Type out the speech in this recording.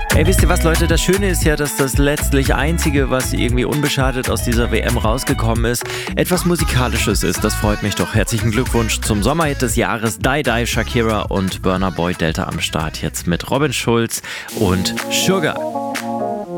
Ey, wisst ihr was, Leute? Das Schöne ist ja, dass das letztlich Einzige, was irgendwie unbeschadet aus dieser WM rausgekommen ist, etwas Musikalisches ist. Das freut mich doch. Herzlichen Glückwunsch zum Sommerhit des Jahres. Die Die, Shakira und Burna Boy Delta am Start. Jetzt mit Robin Schulz und Sugar.